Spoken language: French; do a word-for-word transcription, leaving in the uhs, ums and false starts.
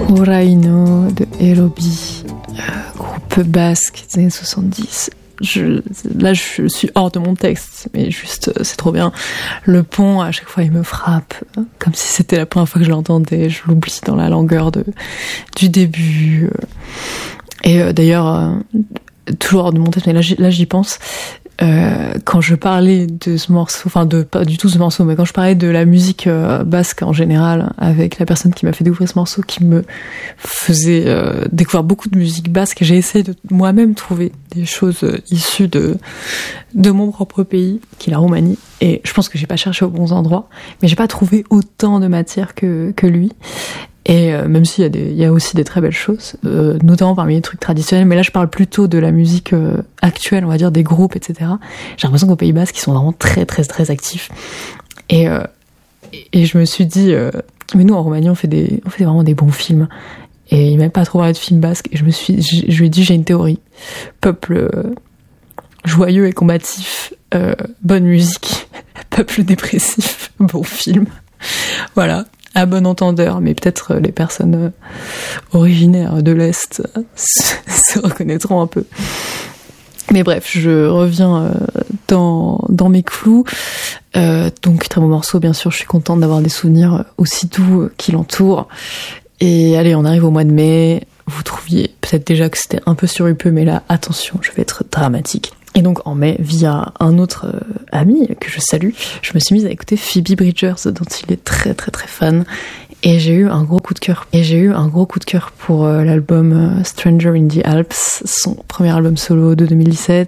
Horaino de Erobi, euh, groupe basque des années soixante-dix. Je, là, je suis hors de mon texte, mais juste, c'est trop bien. Le pont, à chaque fois, il me frappe, comme si c'était la première fois que je l'entendais. Je l'oublie dans la langueur de, du début. Et euh, d'ailleurs, euh, toujours hors de mon texte, mais là, j'y, là, j'y pense. Euh, quand je parlais de ce morceau, enfin de pas du tout ce morceau, mais quand je parlais de la musique euh, basque en général, avec la personne qui m'a fait découvrir ce morceau, qui me faisait euh, découvrir beaucoup de musique basque, j'ai essayé de moi-même trouver des choses euh, issues de de mon propre pays, qui est la Roumanie, et je pense que j'ai pas cherché aux bons endroits, mais j'ai pas trouvé autant de matière que que lui. Et euh, même s'il y a des, il y a aussi des très belles choses, euh, notamment parmi les trucs traditionnels, mais là je parle plutôt de la musique euh, actuelle, on va dire des groupes, et cetera. J'ai l'impression qu'au Pays Basque, ils sont vraiment très très très actifs. Et euh, et je me suis dit, euh, mais nous en Roumanie, on fait des, on fait vraiment des bons films. Et il m'a pas trop parlé de films basques. Et je me suis, je, je lui ai dit, j'ai une théorie. Peuple euh, joyeux et combatif, euh, bonne musique. Peuple dépressif, bon film. Voilà. À bon entendeur, mais peut-être les personnes euh, originaires de l'Est euh, se, se reconnaîtront un peu. Mais bref, je reviens euh, dans, dans mes clous. Euh, donc, très beau morceau, bien sûr, je suis contente d'avoir des souvenirs aussi doux euh, qui l'entourent. Et allez, on arrive au mois de mai. Vous trouviez peut-être déjà que c'était un peu surupeux, mais là, attention, je vais être dramatique. Et donc en mai, via un autre euh, ami que je salue, je me suis mise à écouter Phoebe Bridgers, dont il est très très très fan. Et j'ai eu un gros coup de cœur. Et j'ai eu un gros coup de cœur pour euh, l'album euh, Stranger in the Alps, son premier album solo de deux mille dix-sept.